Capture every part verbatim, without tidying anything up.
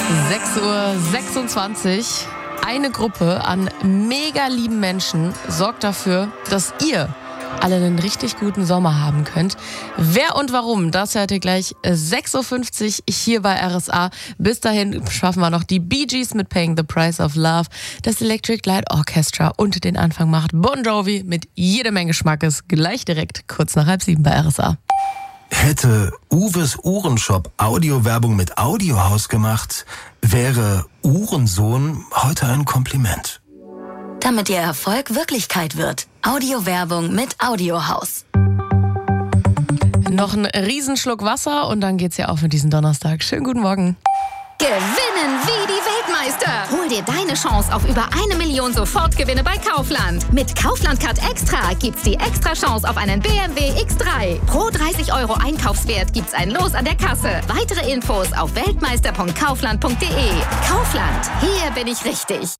sechs Uhr sechsundzwanzig. Eine Gruppe an mega lieben Menschen sorgt dafür, dass ihr alle einen richtig guten Sommer haben könnt. Wer und warum, das hört ihr gleich sechs Uhr fünfzig hier bei R S A. Bis dahin schaffen wir noch die Bee Gees mit Paying the Price of Love, das Electric Light Orchestra und den Anfang macht Bon Jovi mit jede Menge Schmackes. Gleich direkt kurz nach halb sieben bei R S A. Hätte Uwes Uhrenshop Audiowerbung mit Audiohaus gemacht, wäre Uhrensohn heute ein Kompliment. Damit Ihr Erfolg Wirklichkeit wird. Audiowerbung mit Audiohaus. Noch ein Riesenschluck Wasser und dann geht's ja auch für diesen Donnerstag. Schönen guten Morgen. Gewinnen wie die Weltmeister. Hol dir deine Chance auf über eine Million Sofortgewinne bei Kaufland. Mit Kaufland Card Extra gibt's die extra Chance auf einen B M W X drei. Pro dreißig Euro Einkaufswert gibt's ein Los an der Kasse. Weitere Infos auf weltmeister punkt kaufland punkt de. Kaufland, hier bin ich richtig.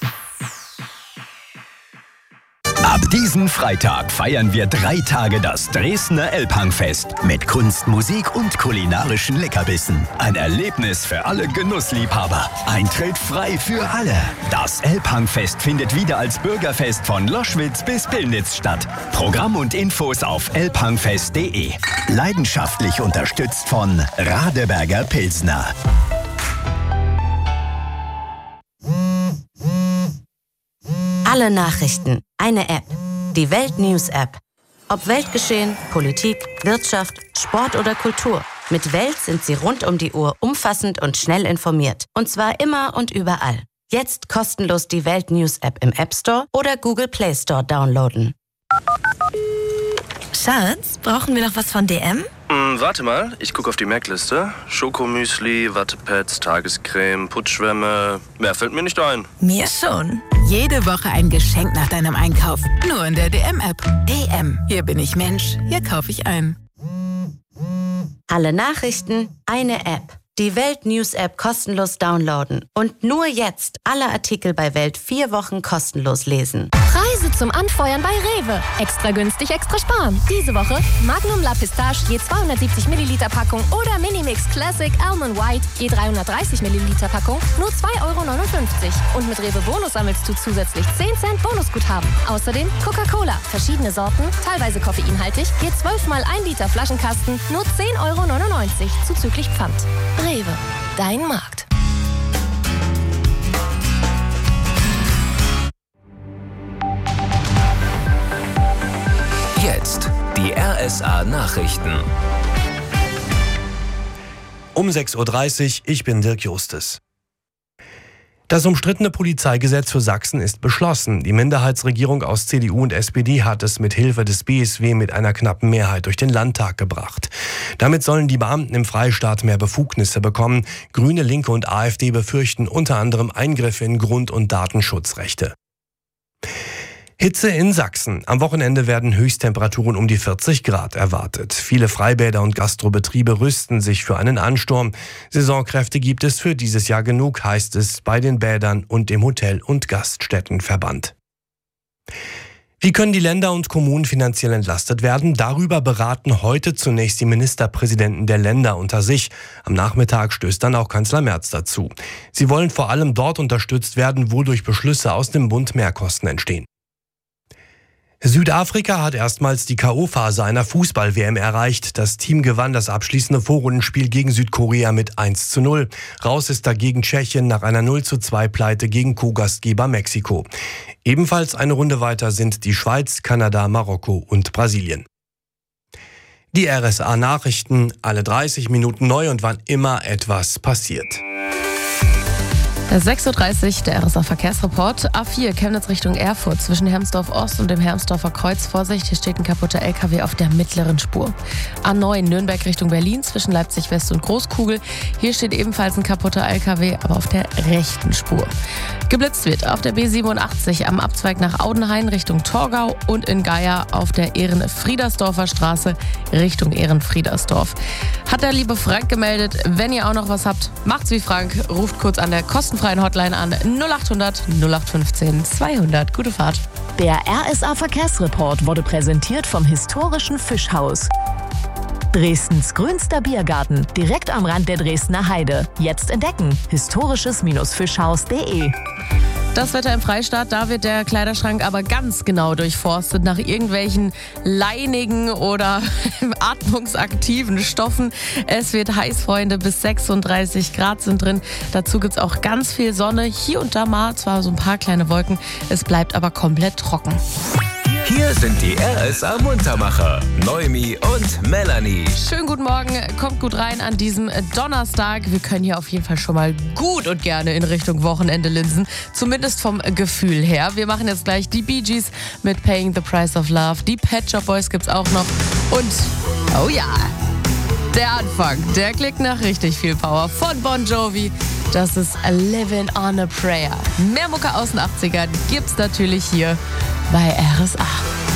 Ab diesen Freitag feiern wir drei Tage das Dresdner Elbhangfest mit Kunst, Musik und kulinarischen Leckerbissen. Ein Erlebnis für alle Genussliebhaber. Eintritt frei für alle. Das Elbhangfest findet wieder als Bürgerfest von Loschwitz bis Pillnitz statt. Programm und Infos auf elbhangfest punkt de. Leidenschaftlich unterstützt von Radeberger Pilsner. Alle Nachrichten, eine App. Die Welt News App. Ob Weltgeschehen, Politik, Wirtschaft, Sport oder Kultur. Mit Welt sind Sie rund um die Uhr umfassend und schnell informiert. Und zwar immer und überall. Jetzt kostenlos die Welt News App im App Store oder Google Play Store downloaden. Schatz, brauchen wir noch was von D M? Hm, warte mal, ich gucke auf die Merkliste. Schokomüsli, Wattepads, Tagescreme, Putzschwämme. Mehr fällt mir nicht ein. Mir schon. Jede Woche ein Geschenk nach deinem Einkauf. Nur in der D M-App. D M. Hier bin ich Mensch. Hier kaufe ich ein. Alle Nachrichten, eine App. Die Welt News App kostenlos downloaden. Und nur jetzt alle Artikel bei Welt vier Wochen kostenlos lesen. Preise zum Anfeuern bei Rewe. Extra günstig, extra sparen. Diese Woche Magnum La Pistache je zweihundertsiebzig Milliliter Packung oder Minimix Classic Almond White je dreihundertdreißig Milliliter Packung nur zwei Euro neunundfünfzig. Und mit Rewe Bonus sammelst du zusätzlich zehn Cent Bonusguthaben. Außerdem Coca-Cola. Verschiedene Sorten, teilweise koffeinhaltig, je zwölf mal ein Liter Flaschenkasten nur zehn Euro neunundneunzig zuzüglich Pfand. Rewe, dein Markt. Jetzt die R S A-Nachrichten. Um sechs Uhr dreißig, ich bin Dirk Justes. Das umstrittene Polizeigesetz für Sachsen ist beschlossen. Die Minderheitsregierung aus C D U und S P D hat es mit Hilfe des B S W mit einer knappen Mehrheit durch den Landtag gebracht. Damit sollen die Beamten im Freistaat mehr Befugnisse bekommen. Grüne, Linke und AfD befürchten unter anderem Eingriffe in Grund- und Datenschutzrechte. Hitze in Sachsen. Am Wochenende werden Höchsttemperaturen um die vierzig Grad erwartet. Viele Freibäder und Gastrobetriebe rüsten sich für einen Ansturm. Saisonkräfte gibt es für dieses Jahr genug, heißt es bei den Bädern und dem Hotel- und Gaststättenverband. Wie können die Länder und Kommunen finanziell entlastet werden? Darüber beraten heute zunächst die Ministerpräsidenten der Länder unter sich. Am Nachmittag stößt dann auch Kanzler Merz dazu. Sie wollen vor allem dort unterstützt werden, wo durch Beschlüsse aus dem Bund Mehrkosten entstehen. Südafrika hat erstmals die K O-Phase einer Fußball-W M erreicht. Das Team gewann das abschließende Vorrundenspiel gegen Südkorea mit eins zu null. Raus ist dagegen Tschechien nach einer null zu zwei Pleite gegen Co-Gastgeber Mexiko. Ebenfalls eine Runde weiter sind die Schweiz, Kanada, Marokko und Brasilien. Die R S A-Nachrichten, alle dreißig Minuten neu und wann immer etwas passiert. sechs Uhr dreißig, der R S A-Verkehrsreport. A vier, Chemnitz Richtung Erfurt, zwischen Hermsdorf Ost und dem Hermsdorfer Kreuz. Vorsicht, hier steht ein kaputter L K W auf der mittleren Spur. A neun, Nürnberg Richtung Berlin, zwischen Leipzig West und Großkugel. Hier steht ebenfalls ein kaputter L K W, aber auf der rechten Spur. Geblitzt wird auf der B siebenundachtzig am Abzweig nach Audenhain Richtung Torgau und in Geier auf der Ehrenfriedersdorfer Straße Richtung Ehrenfriedersdorf. Hat der liebe Frank gemeldet. Wenn ihr auch noch was habt, macht's wie Frank. Ruft kurz an der kostenfreien Hotline an null acht hundert null acht fünfzehn zweihundert. Gute Fahrt. Der R S A Verkehrsreport wurde präsentiert vom historischen Fischhaus. Dresdens grünster Biergarten, direkt am Rand der Dresdner Heide. Jetzt entdecken, historisches-fischhaus punkt de. Das Wetter im Freistaat, da wird der Kleiderschrank aber ganz genau durchforstet nach irgendwelchen leinigen oder atmungsaktiven Stoffen. Es wird heiß, Freunde, bis sechsunddreißig Grad sind drin. Dazu gibt es auch ganz viel Sonne, hier und da mal zwar so ein paar kleine Wolken, es bleibt aber komplett trocken. Hier sind die R S A-Muntermacher, Noemi und Melanie. Schönen guten Morgen, kommt gut rein an diesem Donnerstag. Wir können hier auf jeden Fall schon mal gut und gerne in Richtung Wochenende linsen, zumindest vom Gefühl her. Wir machen jetzt gleich die Bee Gees mit Paying the Price of Love. Die Pet Shop Boys gibt's auch noch. Und, oh ja, der Anfang, der klingt nach richtig viel Power von Bon Jovi. Das ist Living on a Prayer. Mehr Mucke aus den achtzigern gibt's natürlich hier bei R S A.